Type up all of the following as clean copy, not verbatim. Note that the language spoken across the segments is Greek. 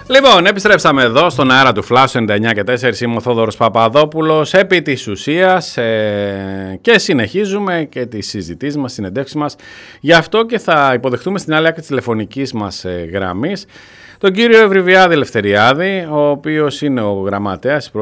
Λοιπόν, επιστρέψαμε εδώ στον αέρα του Flash 99 και 4. Είμαι ο Θόδωρος Παπαδόπουλος επί της ουσίας και συνεχίζουμε και τις συζητήσεις μας, συνεντεύξεις μας. Γι' αυτό και θα υποδεχτούμε στην άλλη άκρη της τηλεφωνικής μας γραμμής τον κύριο Ευρυβιάδη Ελευθεριάδη, ο οποίος είναι ο γραμματέας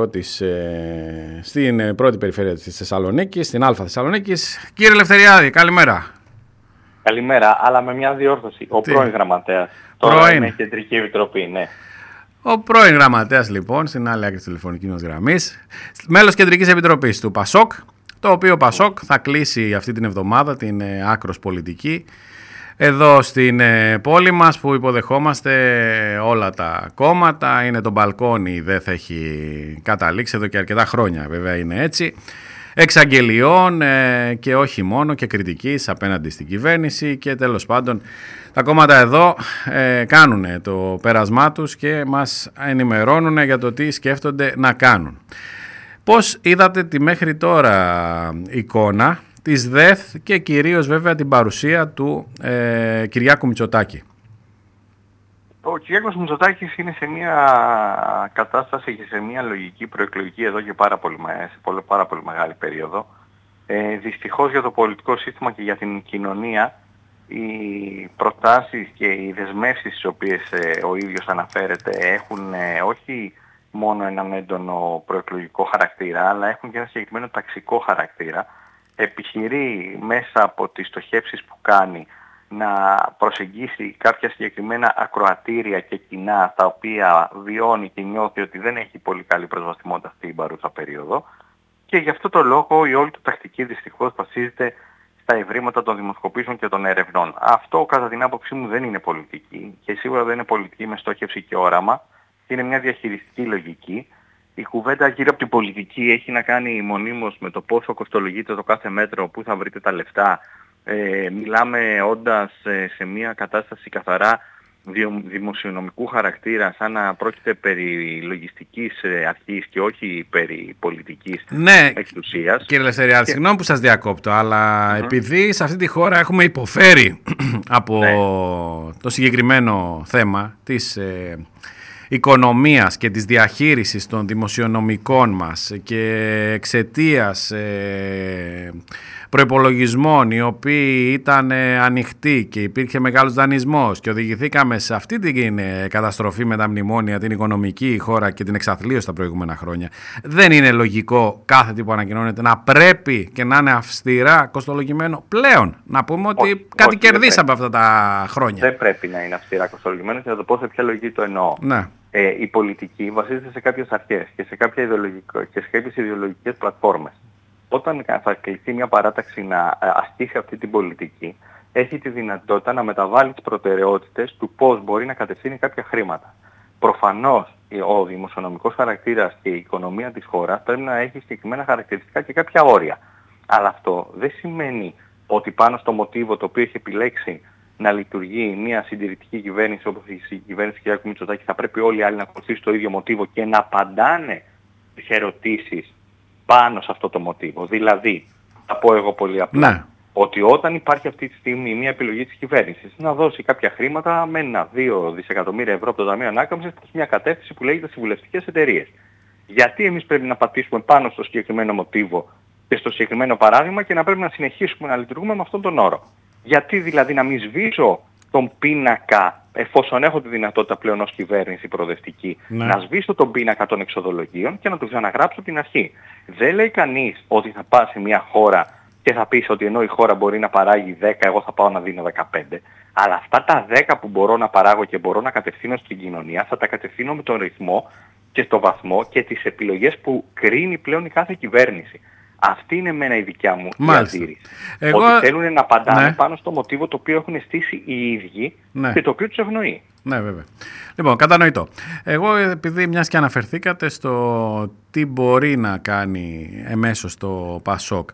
στην πρώτη περιφέρεια της Θεσσαλονίκης, στην Α Θεσσαλονίκης. Κύριε Ελευθεριάδη, καλημέρα. Καλημέρα, αλλά με μια διόρθωση. Ο πρώην γραμματέας. Τώρα είναι Κεντρική Επιτροπή, ναι. Ο πρώην γραμματέας λοιπόν στην άλλη άκρη της τηλεφωνικής μας γραμμής, μέλος Κεντρικής Επιτροπής του ΠΑΣΟΚ, το οποίο ΠΑΣΟΚ θα κλείσει αυτή την εβδομάδα την άκρος πολιτική εδώ στην πόλη μας, που υποδεχόμαστε όλα τα κόμματα. Είναι το μπαλκόνι, δεν θα έχει καταλήξει εδώ και αρκετά χρόνια, βέβαια είναι έτσι, εξαγγελιών και όχι μόνο, και κριτικής απέναντι στην κυβέρνηση, και τέλος πάντων τα κόμματα εδώ κάνουν το πέρασμά τους και μας ενημερώνουν για το τι σκέφτονται να κάνουν. Πώς είδατε τη μέχρι τώρα εικόνα της ΔΕΘ και κυρίως βέβαια την παρουσία του Κυριάκου Μητσοτάκη? Ο Κυριάκος Μητσοτάκης είναι σε μια κατάσταση και σε μια λογική προεκλογική εδώ και πάρα πολύ μεγάλη περίοδο. Δυστυχώς για το πολιτικό σύστημα και για την κοινωνία, οι προτάσεις και οι δεσμεύσεις τις οποίες ο ίδιος αναφέρεται έχουν όχι μόνο έναν έντονο προεκλογικό χαρακτήρα, αλλά έχουν και ένα συγκεκριμένο ταξικό χαρακτήρα. Επιχειρεί μέσα από τις στοχεύσεις που κάνει να προσεγγίσει κάποια συγκεκριμένα ακροατήρια και κοινά, τα οποία βιώνει και νιώθει ότι δεν έχει πολύ καλή προσβασιμότητα στην παρούσα περίοδο, και γι' αυτό το λόγο η όλη του τακτική δυστυχώς βασίζεται στα ευρήματα των δημοσκοπήσεων και των ερευνών. Αυτό κατά την άποψή μου δεν είναι πολιτική, και σίγουρα δεν είναι πολιτική με στόχευση και όραμα, είναι μια διαχειριστική λογική. Η κουβέντα γύρω από την πολιτική έχει να κάνει μονίμως με το πόσο κοστολογείται το κάθε μέτρο, πού θα βρείτε τα λεφτά. Μιλάμε όντας σε μια κατάσταση καθαρά δημοσιονομικού χαρακτήρα, σαν να πρόκειται περί λογιστικής αρχής και όχι περί πολιτικής εξουσίας. Κύριε Ελευθεριάδη, συγγνώμη που σας διακόπτω, αλλά επειδή σε αυτή τη χώρα έχουμε υποφέρει από το συγκεκριμένο θέμα της οικονομίας και της διαχείρισης των δημοσιονομικών μας, και εξαιτίας προϋπολογισμών οι οποίοι ήταν ανοιχτοί και υπήρχε μεγάλος δανεισμός και οδηγηθήκαμε σε αυτή την καταστροφή με τα μνημόνια, την οικονομική χώρα και την εξαθλίωση τα προηγούμενα χρόνια, δεν είναι λογικό κάθε τι που ανακοινώνεται να πρέπει και να είναι αυστηρά κοστολογημένο πλέον? Να πούμε ότι κάτι κερδίσαμε αυτά τα χρόνια. Δεν πρέπει να είναι αυστηρά κοστολογημένο, και θα το πω σε ποια λογική το εννοώ. Ναι. Η πολιτική βασίζεται σε κάποιες αρχές και σε κάποιες ιδεολογικές πλατφόρμες. Όταν θα κληθεί μια παράταξη να ασκήσει αυτή την πολιτική, έχει τη δυνατότητα να μεταβάλει τις προτεραιότητες του πώς μπορεί να κατευθύνει κάποια χρήματα. Προφανώς ο δημοσιονομικός χαρακτήρας και η οικονομία της χώρας πρέπει να έχει συγκεκριμένα χαρακτηριστικά και κάποια όρια. Αλλά αυτό δεν σημαίνει ότι πάνω στο μοτίβο το οποίο έχει επιλέξει να λειτουργεί μια συντηρητική κυβέρνηση όπως η κυβέρνηση του Κυριάκου Μητσοτάκη, θα πρέπει όλοι οι άλλοι να ακολουθήσουν το ίδιο μοτίβο και να απαντάνε τις ερωτήσεις πάνω σε αυτό το μοτίβο. Δηλαδή, θα πω εγώ πολύ απλά, ότι όταν υπάρχει αυτή τη στιγμή μια επιλογή της κυβέρνησης να δώσει κάποια χρήματα με 1-2 δισεκατομμύρια ευρώ από το Ταμείο Ανάκαμψης προς μια κατεύθυνση που λέγεται συμβουλευτικές εταιρείες. Γιατί εμείς πρέπει να πατήσουμε πάνω στο συγκεκριμένο μοτίβο και στο συγκεκριμένο παράδειγμα και να πρέπει να συνεχίσουμε να λειτουργούμε με αυτόν τον όρο? Γιατί δηλαδή να μην σβήσω τον πίνακα, εφόσον έχω τη δυνατότητα πλέον ως κυβέρνηση προοδευτική, να σβήσω τον πίνακα των εξοδολογίων και να το ξαναγράψω από την αρχή? Δεν λέει κανείς ότι θα πας σε μια χώρα και θα πεις ότι ενώ η χώρα μπορεί να παράγει 10, εγώ θα πάω να δίνω 15. Αλλά αυτά τα 10 που μπορώ να παράγω και μπορώ να κατευθύνω στην κοινωνία, θα τα κατευθύνω με τον ρυθμό και στο βαθμό και τις επιλογές που κρίνει πλέον η κάθε κυβέρνηση. Αυτή είναι εμένα η δικιά μου αντίρρηση. Ότι θέλουν να απαντάνε πάνω στο μοτίβο το οποίο έχουν στήσει οι ίδιοι και το οποίο τους ευνοεί. Ναι, βέβαια. Λοιπόν, κατανοητό. Εγώ, επειδή μιας και αναφερθήκατε στο τι μπορεί να κάνει εμέσως το ΠΑΣΟΚ,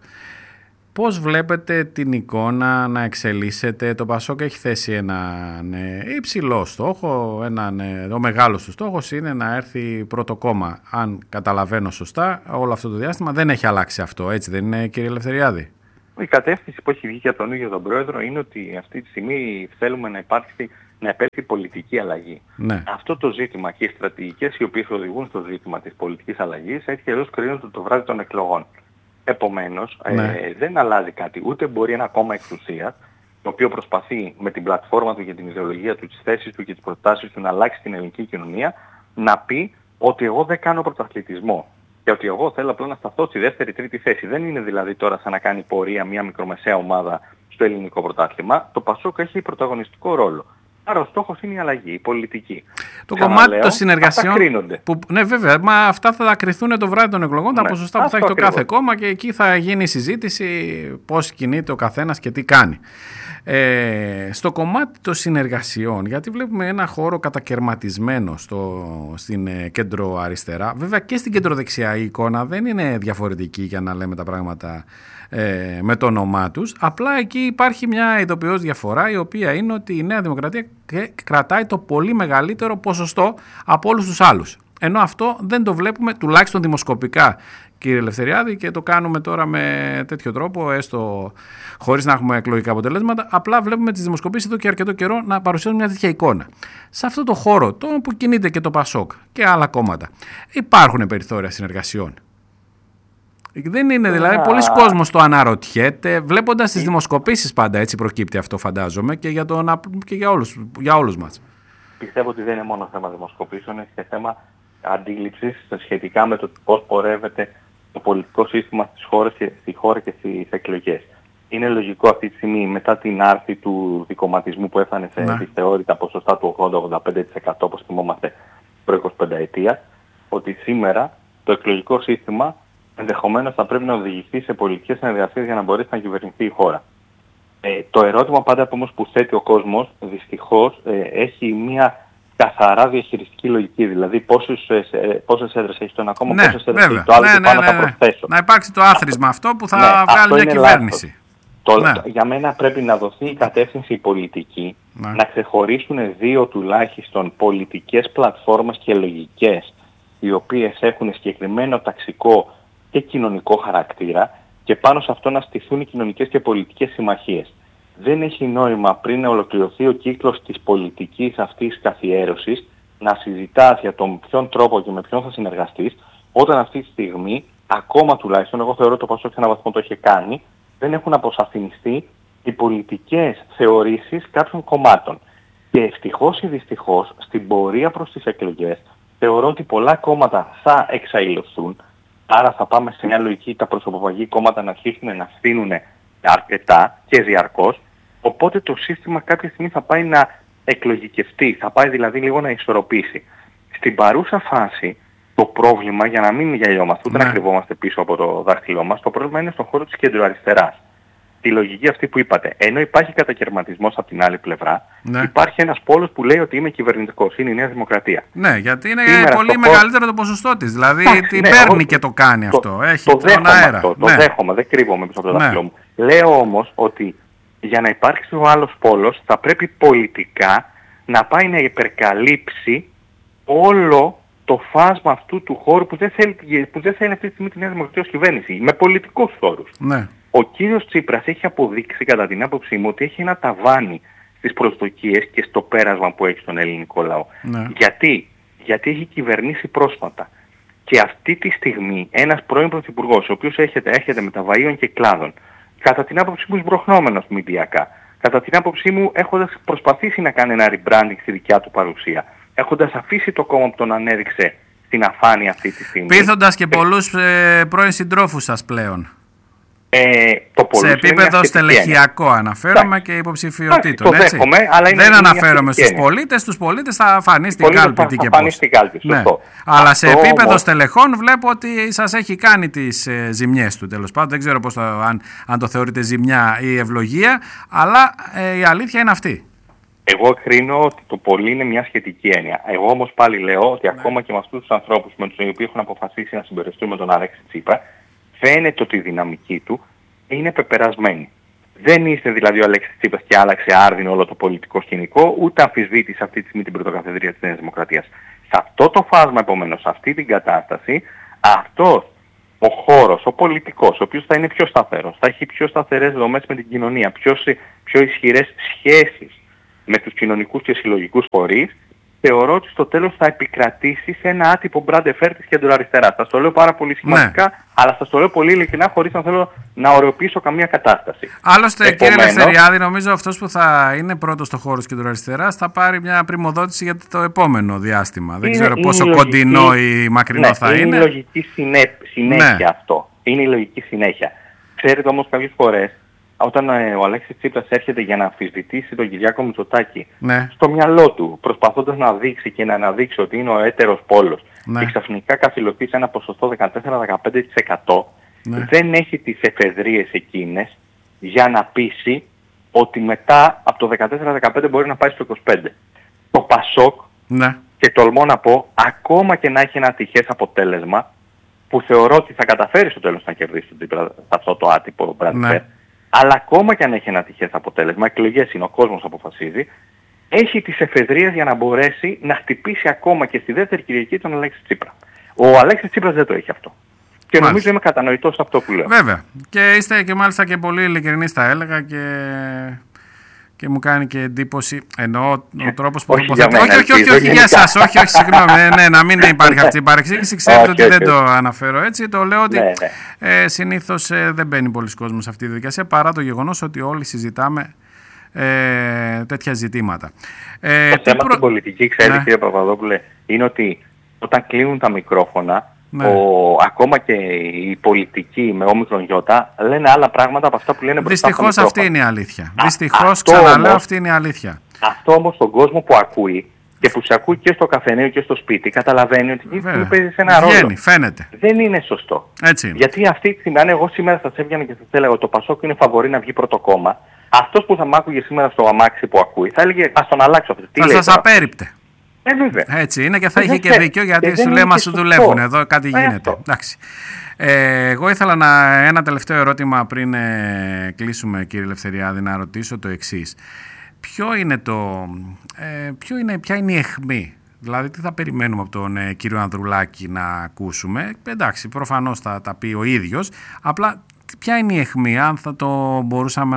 πώς βλέπετε την εικόνα να εξελίσσεται? Το ΠΑΣΟΚ έχει θέσει έναν υψηλό στόχο, ο μεγάλος του στόχος είναι να έρθει πρώτο κόμμα. Αν καταλαβαίνω σωστά, όλο αυτό το διάστημα δεν έχει αλλάξει αυτό, έτσι δεν είναι, κύριε Ελευθεριάδη? Η κατεύθυνση που έχει βγει από τον ίδιο τον Πρόεδρο είναι ότι αυτή τη στιγμή θέλουμε να υπάρξει να επέλθει πολιτική αλλαγή. Ναι. Αυτό το ζήτημα και οι στρατηγικές οι οποίες οδηγούν στο ζήτημα της πολιτικής αλλαγής έτσι και εδώ κρίνονται το βράδυ των εκλογών. Επομένως, δεν αλλάζει κάτι. Ούτε μπορεί ένα κόμμα εξουσίας, το οποίο προσπαθεί με την πλατφόρμα του και την ιδεολογία του, τις θέσεις του και τις προτάσεις του να αλλάξει την ελληνική κοινωνία, να πει ότι εγώ δεν κάνω πρωταθλητισμό. Και ότι εγώ θέλω απλά να σταθώ στη δεύτερη-τρίτη θέση. Δεν είναι δηλαδή τώρα σαν να κάνει πορεία μια μικρομεσαία ομάδα στο ελληνικό πρωτάθλημα. Το Πασόκ έχει πρωταγωνιστικό ρόλο. Άρα ο στόχος είναι η αλλαγή, η πολιτική. Το κομμάτι των συνεργασιών. Ναι, βέβαια, μα αυτά θα κριθούν το βράδυ των εκλογών, τα ποσοστά που θα έχει το κάθε κόμμα και εκεί θα γίνει η συζήτηση πώς κινείται ο καθένας και τι κάνει. Στο κομμάτι των συνεργασιών, γιατί βλέπουμε ένα χώρο κατακερματισμένο στην κέντρο αριστερά, βέβαια και στην κέντρο δεξιά η εικόνα δεν είναι διαφορετική για να λέμε τα πράγματα με το όνομά τους, απλά εκεί υπάρχει μια ειδοποιώς διαφορά η οποία είναι ότι η Νέα Δημοκρατία κρατάει το πολύ μεγαλύτερο ποσοστό από όλους τους άλλους. Ενώ αυτό δεν το βλέπουμε τουλάχιστον δημοσκοπικά, κύριε Ελευθεριάδη, και το κάνουμε τώρα με τέτοιο τρόπο, έστω χωρίς να έχουμε εκλογικά αποτελέσματα. Απλά βλέπουμε τις δημοσκοπήσεις εδώ και αρκετό καιρό να παρουσιάζουν μια τέτοια εικόνα. Σε αυτό το χώρο, που κινείται και το Πασόκ και άλλα κόμματα, υπάρχουν περιθώρια συνεργασιών. Δεν είναι δηλαδή, πολλοί κόσμος το αναρωτιέται, βλέποντας τις δημοσκοπήσεις πάντα έτσι προκύπτει αυτό φαντάζομαι και για όλους μας. Πιστεύω ότι δεν είναι μόνο θέμα δημοσκοπήσεων, είναι και θέμα αντίληψης σχετικά με το πώς πορεύεται το πολιτικό σύστημα στη χώρα και στις εκλογές. Είναι λογικό αυτή τη στιγμή μετά την άρση του δικομματισμού που έφτανε σε δυσθεώρητα ποσοστά του 80-85% όπως θυμόμαστε προ 25 ετία, ότι σήμερα το εκλογικό σύστημα ενδεχομένως θα πρέπει να οδηγηθεί σε πολιτικές συνεργασίες για να μπορέσει να κυβερνηθεί η χώρα. Το ερώτημα πάντα όμως που θέτει ο κόσμος δυστυχώς έχει μια καθαρά διαχειριστική λογική. Δηλαδή πόσες έδρες έχει το ένα κόμμα, πόσες έδρες έχει το άλλο και πάνω θα προσθέσω. Να υπάρξει το άθροισμα αυτό που θα βγάλει μια κυβέρνηση. Για μένα πρέπει να δοθεί η κατεύθυνση πολιτική, να ξεχωρίσουν δύο τουλάχιστον πολιτικές πλατφόρμες και λογικές οι οποίες έχουν συγκεκριμένο ταξικό και κοινωνικό χαρακτήρα και πάνω σε αυτό να στηθούν οι κοινωνικές και πολιτικές συμμαχίες. Δεν έχει νόημα πριν να ολοκληρωθεί ο κύκλος της πολιτικής αυτής καθιέρωσης να συζητάς για τον ποιον τρόπο και με ποιον θα συνεργαστείς, όταν αυτή τη στιγμή, ακόμα τουλάχιστον, εγώ θεωρώ το Πασόκ σε έναν βαθμό το έχει κάνει, δεν έχουν αποσαφινιστεί οι πολιτικές θεωρήσεις κάποιων κομμάτων. Και ευτυχώς ή δυστυχώς, στην πορεία προς τις εκλογές, θεωρώ ότι πολλά κόμματα θα εξαϊλωθούν, άρα θα πάμε σε μια λογική τα προσωποπαγή κόμματα να αρχίσουν να στείνουν αρκετά και διαρκώς, οπότε το σύστημα κάποια στιγμή θα πάει να εκλογικευτεί, θα πάει δηλαδή λίγο να ισορροπήσει. Στην παρούσα φάση το πρόβλημα, για να μην γελιόμαστε ούτε να κρυβόμαστε πίσω από το δάχτυλό μας, το πρόβλημα είναι στον χώρο της κεντροαριστεράς. Τη λογική αυτή που είπατε, ενώ υπάρχει κατακερματισμός από την άλλη πλευρά, υπάρχει ένας πόλος που λέει ότι είμαι κυβερνητικός, είναι η Νέα Δημοκρατία. Ναι, γιατί είναι πολύ μεγαλύτερο το ποσοστό της, δηλαδή την παίρνει και το κάνει αυτό, έχει τον αέρα. Το δέχομαι, δεν κρύβομαι πίσω από το δάχτυλό μου. Λέω όμως ότι για να υπάρξει ο άλλος πόλος θα πρέπει πολιτικά να πάει να υπερκαλύψει όλο το φάσμα αυτού του χώρου που δεν θέλει αυτή τη στιγμή τη Νέα Δημοκρατία ως κυβέρνηση, με πολιτικούς όρους. Ναι. Ο κύριος Τσίπρας έχει αποδείξει κατά την άποψή μου ότι έχει ένα ταβάνι στις προσδοκίες και στο πέρασμα που έχει στον ελληνικό λαό. Ναι. Γιατί έχει κυβερνήσει πρόσφατα. Και αυτή τη στιγμή ένας πρώην πρωθυπουργός, ο οποίος έρχεται με τα βαΐων και κλάδων, κατά την άποψή μου εισμπροχνόμενος μηντιακά, κατά την άποψή μου έχοντας προσπαθήσει να κάνει ένα rebranding στη δικιά του παρουσία, έχοντας αφήσει το κόμμα που τον ανέδειξε στην αφάνεια αυτή τη στιγμή. Πείθοντας και πολλούς πρώην συντρόφους σας πλέον. Σε επίπεδο στελεχειακό αναφέρομαι και υποψηφιότητων. Το δέχομαι, αλλά δεν αναφέρομαι στους πολίτες. Στους πολίτες θα φανεί στην κάλπη τι και πώς. Ναι. Αλλά σε επίπεδο στελεχών βλέπω ότι σας έχει κάνει τις ζημιές του, τέλος πάντων. Δεν ξέρω πώς αν το θεωρείτε ζημιά ή ευλογία, αλλά η αλήθεια είναι αυτή. Εγώ κρίνω ότι το πολύ είναι μια σχετική έννοια. Εγώ όμως πάλι λέω ότι ακόμα και με αυτούς τους ανθρώπους με τους οποίους έχουν αποφασίσει να συμπεριστούν με τον Αλέξη Τσίπρα, φαίνεται ότι η δυναμική του είναι πεπερασμένη. Δεν είστε δηλαδή ο Αλέξης Τσίπρας και άλλαξε άρδινο όλο το πολιτικό σκηνικό, ούτε αμφισβήτησε αυτή τη στιγμή την πρωτοκαθεδρία της Νέας Δημοκρατίας. Σε αυτό το φάσμα επομένως, σε αυτή την κατάσταση, αυτός ο χώρος, ο πολιτικός, ο οποίος θα είναι πιο σταθερός, θα έχει πιο σταθερές δομές με την κοινωνία, πιο ισχυρές σχέσεις με τους κοινωνικούς και συλλογικούς φορείς, θεωρώ ότι στο τέλος θα επικρατήσει σε ένα άτυπο brand affair της κεντροαριστεράς. Σας το λέω πάρα πολύ σημαντικά, αλλά σας το λέω πολύ ειλικρινά, χωρίς να θέλω να ωρεοποιήσω καμία κατάσταση. Άλλωστε, κύριε Ελευθεριάδη, νομίζω αυτός που θα είναι πρώτος στο χώρο της κεντροαριστεράς θα πάρει μια πριμοδότηση για το επόμενο διάστημα. Δεν ξέρω πόσο κοντινό ή μακρινό θα είναι. Είναι η λογική συνέχεια αυτό. Είναι η λογική συνέχεια. Ξέρετε όμως κάποιες φορές, όταν ο Αλέξης Τσίπρας έρχεται για να αμφισβητήσει τον Κυριάκο Μητσοτάκη, στο μυαλό του, προσπαθώντας να δείξει και να αναδείξει ότι είναι ο έτερος πόλος, και ξαφνικά καθυλωθεί σε ένα ποσοστό 14-15%, δεν έχει τις εφεδρίες εκείνες για να πείσει ότι μετά από το 14-15 μπορεί να πάει στο 25%. Το Πασόκ, και τολμώ να πω, ακόμα και να έχει ένα ατυχές αποτέλεσμα, που θεωρώ ότι θα καταφέρει στο τέλος να κερδίσει αυτό το άτυπο brand, αλλά ακόμα και αν έχει ένα ατυχές αποτέλεσμα, εκλογές είναι, ο κόσμος αποφασίζει, έχει τις εφεδρίες για να μπορέσει να χτυπήσει ακόμα και στη δεύτερη Κυριακή τον Αλέξη Τσίπρα. Ο Αλέξης Τσίπρας δεν το έχει αυτό. Και νομίζω είμαι κατανοητός σε αυτό που λέω. Βέβαια. Και είστε και μάλιστα και πολύ ειλικρινείς, θα έλεγα, και μου κάνει και εντύπωση, εννοώ ο τρόπος που τοποθετείτε. Όχι για εσάς, όχι, συγγνώμη, να μην υπάρχει αυτή η παρεξήγηση. Ξέρετε ότι δεν το αναφέρω έτσι. Το λέω ότι συνήθως δεν μπαίνει πολλοί κόσμος σε αυτή τη διαδικασία, παρά το γεγονός ότι όλοι συζητάμε τέτοια ζητήματα. Το θέμα στην πολιτική, ξέρετε, κύριε Παπαδόπουλε, είναι ότι όταν κλείνουν τα μικρόφωνα, ακόμα και οι πολιτικοί με όμικρον γιώτα λένε άλλα πράγματα από αυτά που λένε μπροστά. Δυστυχώς αυτή είναι η αλήθεια. Δυστυχώς, ξαναλέω, αυτή είναι η αλήθεια. Αυτό όμως τον κόσμο που ακούει και που σε ακούει και στο καφενείο και στο σπίτι, καταλαβαίνει ότι εκεί που παίζει ένα ρόλο. Φαίνεται. Δεν είναι σωστό. Έτσι. Γιατί αυτή τη στιγμή, αν εγώ σήμερα σας έβγαινα και σας έλεγα ότι το Πασόκ είναι φαβορί να βγει πρώτο κόμμα, αυτός που θα μ' άκουγε σήμερα στο αμάξι που ακούει θα έλεγε ας τον αλλάξω αυτό. Θα σας απέρριπτε. Έτσι είναι, και θα είχε και δίκιο, γιατί σου λέει μα σου δουλεύουν εδώ, κάτι γίνεται. Εντάξει. Εγώ ήθελα ένα τελευταίο ερώτημα πριν κλείσουμε, κύριε Ελευθεριάδη, να ρωτήσω το εξής. Ποια είναι η αιχμή, δηλαδή τι θα περιμένουμε από τον κύριο Ανδρουλάκη να ακούσουμε? Εντάξει, προφανώς θα τα πει ο ίδιος, απλά ποια είναι η αιχμή, αν θα το μπορούσαμε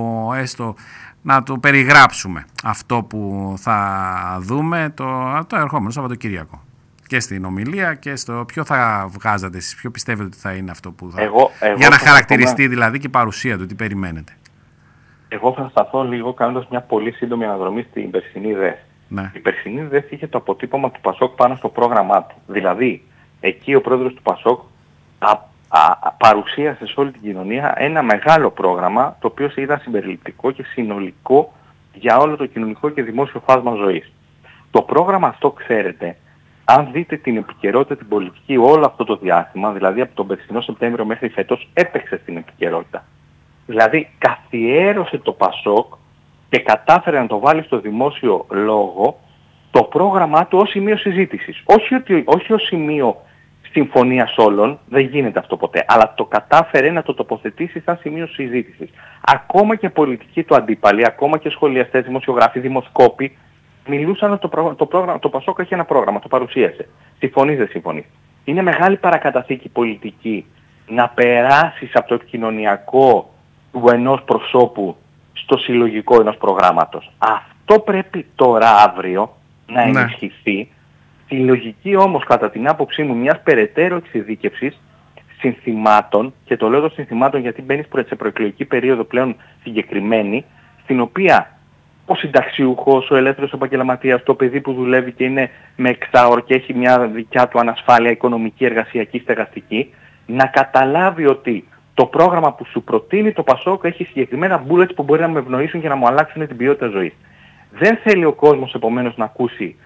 να το περιγράψουμε αυτό που θα δούμε το ερχόμενο Σαββατοκύριακο, και στην ομιλία και στο ποιο θα βγάζατε εσείς, ποιο πιστεύετε ότι θα είναι αυτό που θα... για να χαρακτηριστεί δηλαδή και η παρουσία του, τι περιμένετε? Εγώ θα σταθώ λίγο κάνοντας μια πολύ σύντομη αναδρομή στην περσινή ΔΕΘ. Η περσινή ΔΕΘ είχε το αποτύπωμα του Πασόκ πάνω στο πρόγραμμά του. Δηλαδή, εκεί ο πρόεδρος του Πασόκ παρουσίασε σε όλη την κοινωνία ένα μεγάλο πρόγραμμα, το οποίο ήταν συμπεριληπτικό και συνολικό για όλο το κοινωνικό και δημόσιο φάσμα ζωής. Το πρόγραμμα αυτό, ξέρετε, αν δείτε την επικαιρότητα, την πολιτική όλο αυτό το διάστημα, δηλαδή από τον περσινό Σεπτέμβριο μέχρι φέτος, έπαιξε στην επικαιρότητα. Δηλαδή καθιέρωσε το Πασόκ και κατάφερε να το βάλει στο δημόσιο λόγο το πρόγραμμά του ως σημείο συζήτησης. Όχι ως σημείο συμφωνίας όλων, δεν γίνεται αυτό ποτέ, αλλά το κατάφερε να το τοποθετήσει σαν σημείο συζήτησης. Ακόμα και πολιτικοί του αντίπαλοι, ακόμα και σχολιαστές, δημοσιογράφοι, δημοσκόποι, μιλούσαν ότι το Πασόκ έχει ένα πρόγραμμα, το παρουσίασε. Συμφωνείς, δεν συμφωνείς? Είναι μεγάλη παρακαταθήκη πολιτική να περάσεις από το επικοινωνιακό του ενός προσώπου στο συλλογικό ενός προγράμματος. Αυτό πρέπει τώρα, αύριο, να ενισχυθεί. Τη λογική όμως, κατά την άποψή μου, μιας περαιτέρω εξειδίκευσης συνθημάτων, και το λέω εδώ συνθημάτων γιατί μπαίνεις σε προεκλογική περίοδο πλέον συγκεκριμένη, στην οποία ο συνταξιούχος, ο ελεύθερος επαγγελματίας, το παιδί που δουλεύει και είναι με εξάωρο και έχει μια δικιά του ανασφάλεια οικονομική, εργασιακή, στεγαστική, να καταλάβει ότι το πρόγραμμα που σου προτείνει το Πασόκ έχει συγκεκριμένα bullets που μπορεί να με ευνοήσουν και να μου αλλάξουν την ποιότητα ζωής. Δεν θέλει ο κόσμος επομένως να ακούσει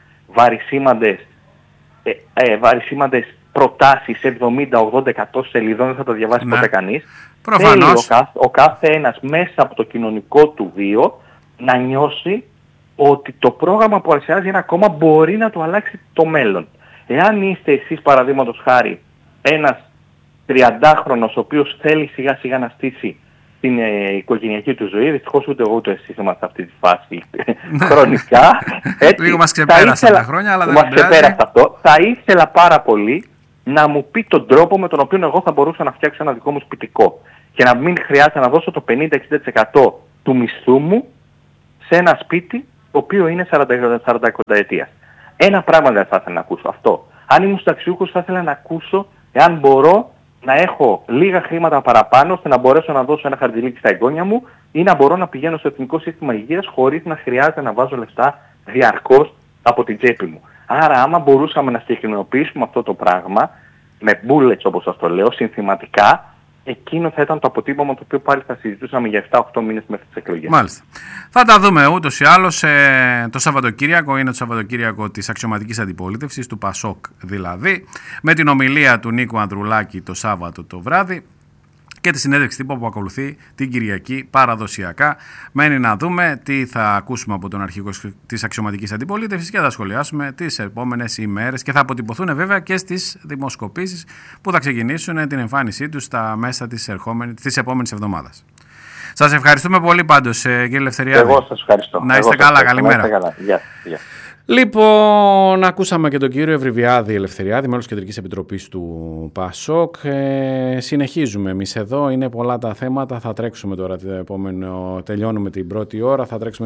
βαρισίμαντες προτάσεις 70, 80, 100 σελίδων, δεν θα το διαβάσει ποτέ κανείς. Προφανώς. Θέλει ο κάθε ένας μέσα από το κοινωνικό του βίο να νιώσει ότι το πρόγραμμα που παρουσιάζει ένα κόμμα μπορεί να του αλλάξει το μέλλον. Εάν είστε εσείς, παραδείγματος χάρη, ένας 30χρονος ο οποίος θέλει σιγά σιγά να στήσει την οικογενειακή του ζωή, δυστυχώς ούτε εγώ ούτε εσείς είμαστε σε αυτή τη φάση χρονικά. Λίγο μας ξεπέρασαν τα χρόνια, αλλά δεν ξεπέρασε αυτό. Θα ήθελα πάρα πολύ να μου πει τον τρόπο με τον οποίο εγώ θα μπορούσα να φτιάξω ένα δικό μου σπιτικό και να μην χρειάζεται να δώσω το 50-60% του μισθού μου σε ένα σπίτι το οποίο είναι 40 ετίας. Ένα πράγμα δεν θα ήθελα να ακούσω, αυτό. Αν ήμουν συνταξιούχος θα ήθελα να ακούσω εάν μπορώ να έχω λίγα χρήματα παραπάνω ώστε να μπορέσω να δώσω ένα χαρτζηλίκι στα εγγόνια μου ή να μπορώ να πηγαίνω στο Εθνικό Σύστημα Υγείας χωρίς να χρειάζεται να βάζω λεφτά διαρκώς από την τσέπη μου. Άρα άμα μπορούσαμε να συγκεκριμενοποιήσουμε αυτό το πράγμα με bullets όπως σας το λέω, συνθηματικά, εκείνο θα ήταν το αποτύπωμα το οποίο πάλι θα συζητούσαμε για 7-8 μήνες μέχρι τις εκλογές. Μάλιστα. Θα τα δούμε ούτως ή άλλως το Σαββατοκύριακο, είναι το Σαββατοκύριακο της αξιωματικής αντιπολίτευσης, του ΠΑΣΟΚ δηλαδή, με την ομιλία του Νίκου Ανδρουλάκη το Σάββατο το βράδυ και τη συνέντευξη τύπου που ακολουθεί την Κυριακή παραδοσιακά. Μένει να δούμε τι θα ακούσουμε από τον αρχηγό της αξιωματικής αντιπολίτευσης και θα σχολιάσουμε τις επόμενες ημέρες και θα αποτυπωθούν βέβαια και στις δημοσκοπήσεις που θα ξεκινήσουν την εμφάνισή τους στα μέσα της επόμενης εβδομάδας. Σας ευχαριστούμε πολύ πάντως, κύριε Ελευθεριάδη. Εγώ σας ευχαριστώ. Να είστε καλά, καλημέρα. Γεια. Λοιπόν, ακούσαμε και τον κύριο Ευρυπιάδη Ελευθεριάδη, μέλος Κεντρικής Επιτροπής του ΠΑΣΟΚ. Συνεχίζουμε εμείς εδώ, είναι πολλά τα θέματα, θα τρέξουμε τώρα τελειώνουμε την πρώτη ώρα, θα τρέξουμε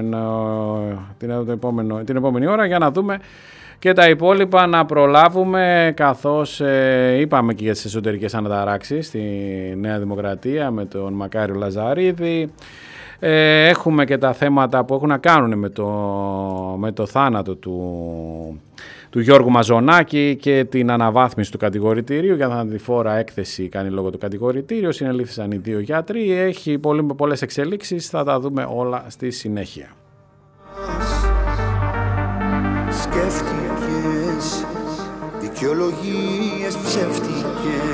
την επόμενη ώρα για να δούμε και τα υπόλοιπα, να προλάβουμε, καθώς είπαμε και για τις εσωτερικές αναταράξεις στη Νέα Δημοκρατία με τον Μακάριο Λαζαρίδη. Έχουμε και τα θέματα που έχουν να κάνουν με το θάνατο του Γιώργου Μαζονάκη και την αναβάθμιση του κατηγορητηρίου. Για θανατηφόρα έκθεση κάνει λόγω του κατηγορητήριο. Συνελήφθησαν οι 2 γιατροί. Έχει πολλές εξελίξεις. Θα τα δούμε όλα στη συνέχεια. Σκέφτηκες δικαιολογίες ψεύτικες.